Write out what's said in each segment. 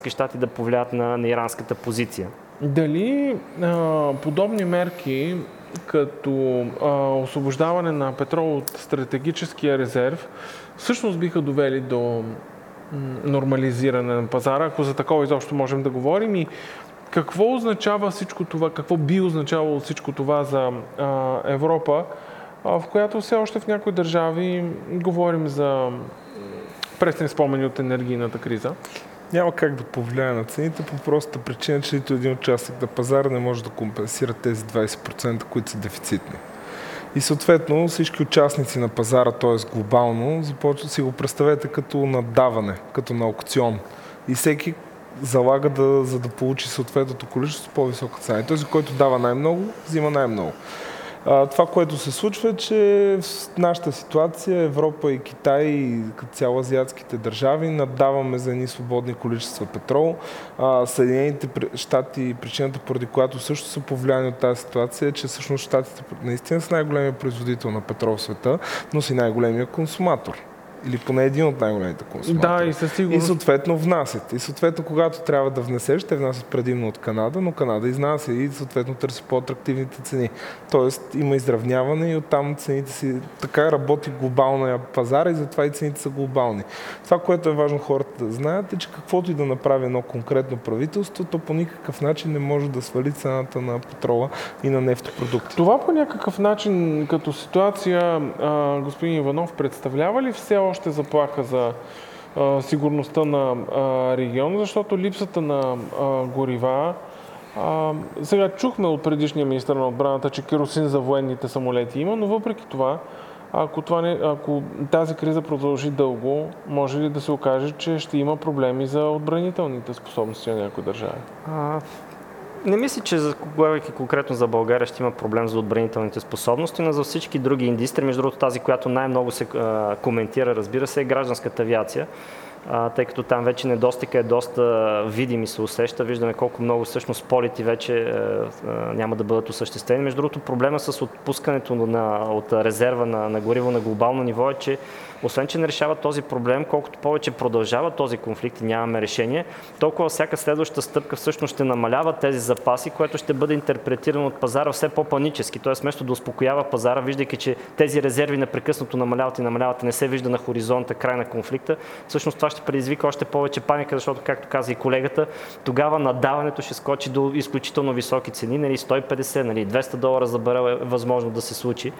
щати да повлият на иранската позиция. Дали подобни мерки, като освобождаване на петрол от стратегическия резерв, всъщност биха довели до нормализиране на пазара, ако за такова изобщо можем да говорим, и какво означава всичко това, какво би означавало всичко това за Европа, в която все още в някои държави говорим за пресни спомени от енергийната криза? Няма как да повлияе на цените по простата причина, че нито един участник на пазара не може да компенсира тези 20%, които са дефицитни. И съответно всички участници на пазара, т.е. глобално, започват си го представете като наддаване, като на аукцион. И всеки залага за да получи съответното количество по-висока цена. И този, който дава най-много, взима най-много. Това, което се случва, е, че в нашата ситуация Европа и Китай и като цяло азиатските държави наддаваме за едни свободни количества петрол. Съединените щати, причината, поради която също са повлияни от тази ситуация, е, че всъщност щатите наистина са най-големия производител на петрол в света, но са и най-големия консуматор. Или поне един от най-големите консуматори. Да, и със сигурност. И съответно внасят. И съответно, когато трябва да внесеш, те внасят предимно от Канада, но Канада изнася и съответно търси по-атрактивните цени. Тоест има изравняване и оттам цените си... Така работи глобалния пазар и затова и цените са глобални. Това, което е важно хората да знаят, е, че каквото и да направи едно конкретно правителство, то по никакъв начин не може да свали цената на петрола и на нефтопродукти. Това по някакъв начин като ситуация, господин Иванов, представлява ли все още заплаха за сигурността на региона, защото липсата на горива, сега чухме от предишния министър на отбраната, че керосин за военните самолети има, но въпреки това, ако тази криза продължи дълго, може ли да се окаже, че ще има проблеми за отбранителните способности на някои държави? Не мисля, че говорейки конкретно за България ще има проблем за отбранителните способности, но за всички други индустрии, между другото тази, която най-много се коментира, разбира се, е гражданската авиация, тъй като там вече недостига е доста видим и се усеща. Виждаме колко много всъщност полети вече няма да бъдат осъществени. Между другото, проблема с отпускането от резерва на гориво на глобално ниво е, че освен, че не решава този проблем, колкото повече продължава този конфликт и нямаме решение, толкова всяка следваща стъпка всъщност ще намалява тези запаси, което ще бъде интерпретирано от пазара все по-панически. Тоест, вместо да успокоява пазара, виждайки, че тези резерви непрекъснато намаляват и намаляват, не се вижда на хоризонта край на конфликта, всъщност това ще предизвика още повече паника, защото, както каза и колегата, тогава наддаването ще скочи до изключително високи цени, нали, 150, $200 за барел е възможно да се случи.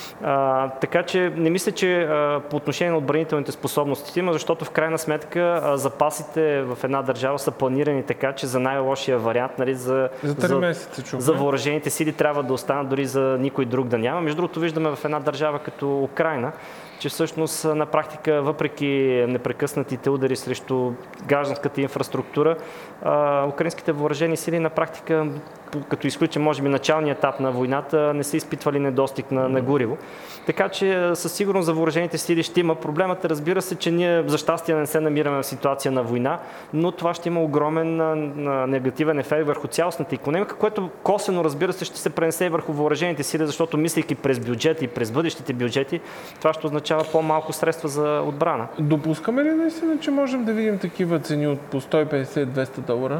Така че не мисля, че по отношение на отбранителните способности има, защото в крайна сметка запасите в една държава са планирани така, че за най-лошия вариант, нали, за въоръжените сили трябва да останат, дори за никой друг да няма. Между другото, виждаме в една държава като Украйна, че всъщност на практика, въпреки непрекъснатите удари срещу гражданската инфраструктура, украинските въоръжени сили на практика, като изключим може би началния етап на войната, не са изпитвали недостиг на гориво. Така че със сигурност за въоръжените сили ще има. Проблемът е, разбира се, че ние за щастие не се намираме в ситуация на война, но това ще има огромен негативен ефект върху цялостната икономика, което косвено, разбира се, ще се пренесе и върху въоръжените сили, защото мислейки през бюджети и през бъдещите бюджети, това ще означава по-малко средства за отбрана. Допускаме ли наистина, че можем да видим такива цени от по $150-200?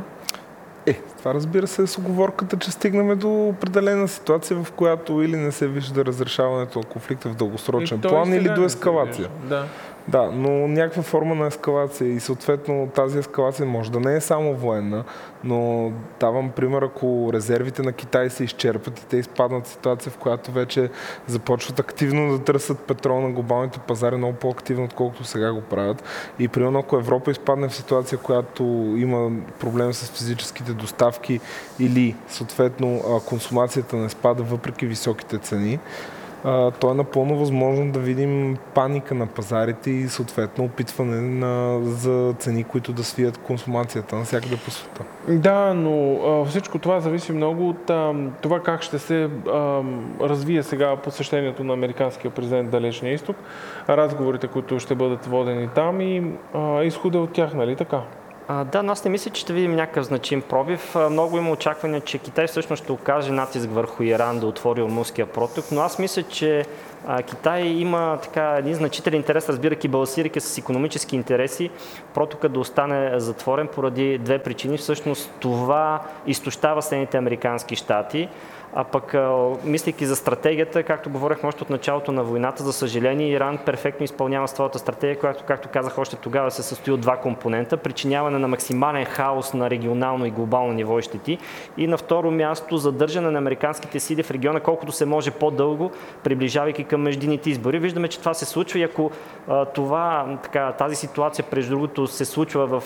Това разбира се е с уговорката, че стигнем до определена ситуация, в която или не се вижда разрешаването на конфликта в дългосрочен план, или до ескалация. Да, но някаква форма на ескалация и съответно тази ескалация може да не е само военна, но давам пример, ако резервите на Китай се изчерпат и те изпаднат в ситуация, в която вече започват активно да търсят петрол на глобалните пазари, много по-активно, отколкото сега го правят. И примерно, ако Европа изпадне в ситуация, която има проблем с физическите доставки или съответно консумацията не спада въпреки високите цени, то е напълно възможно да видим паника на пазарите и съответно опитване за цени, които да свият консумацията навсякъде по света. Да, но всичко това зависи много от това как ще се развие сега посещението на американския президент в Далечния изток, разговорите, които ще бъдат водени там и изхода от тях, нали така? Да, но аз не мисля, че ще видим някакъв значим пробив. Много има очакване, че Китай всъщност ще окаже натиск върху Иран да отвори Ормузския проток, но аз мисля, че Китай има един значителен интерес, разбирайки, балансирайки с икономически интереси, протока да остане затворен поради две причини. Всъщност това изтощава Съединените американски щати, а пък мислейки за стратегията, както говорихме още от началото на войната, за съжаление Иран перфектно изпълнява своята стратегия, която, както казах още тогава, се състои от два компонента: причиняване на максимален хаос на регионално и глобално ниво и щети, и на второ място задържане на американските сили в региона колкото се може по-дълго, приближавайки към междинните избори. Виждаме, че това се случва, и ако тази ситуация, през другото, се случва в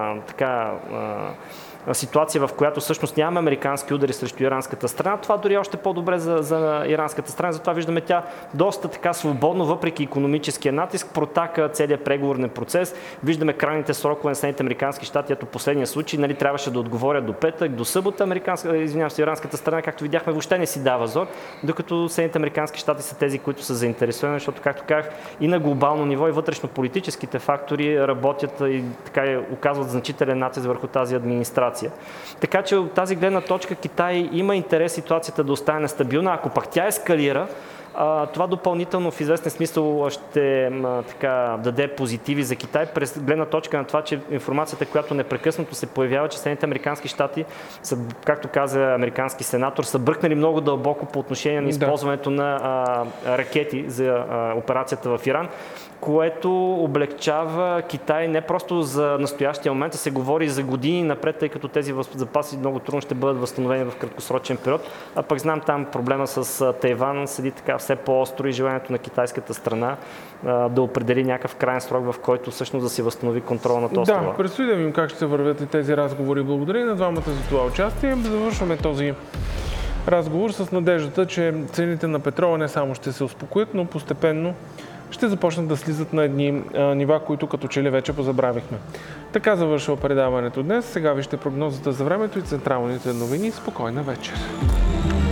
ситуация, в която всъщност нямаме американски удари срещу иранската страна, това дори е още по-добре за иранската страна. Затова виждаме, тя доста свободно, въпреки икономическия натиск, протака целият преговорен процес. Виждаме крайните срокове на Съединените американски щати. Ето последния случай, трябваше да отговорят до петък, до събота иранската страна, както видяхме, въобще не си дава зор, докато Съединените американски щати са тези, които са заинтересовани, защото, както казах, и на глобално ниво, и вътрешно-политическите фактори работят и оказват значителен натиск върху тази администрация. Така че от тази гледна точка Китай има интерес ситуацията да остане стабилна. Ако пък тя ескалира, това допълнително в известен смисъл ще даде позитиви за Китай, през гледна точка на това, че информацията, която непрекъснато се появява, че Съединените американски щати са, както каза американски сенатор, са бръкнали много дълбоко по отношение на използването на ракети за операцията в Иран, което облегчава Китай не просто за настоящия момент, а се говори за години напред, тъй като тези запаси много трудно ще бъдат възстановени в краткосрочен период. А пък знам, там проблема с Тайван седи все по-остро, и желанието на китайската страна да определи някакъв крайен срок, в който всъщност да се възстанови контрол над острова. Да, предстои да видим как ще се вървят и тези разговори. Благодаря на двамата за това участие. Завършваме този разговор с надеждата, че цените на петрола не само ще се успокоят, но постепенно ще започнат да слизат на едни нива, които като че ли вече позабравихме. Така завършва предаването днес. Сега вижте прогнозата за времето и централните новини. Спокойна вечер!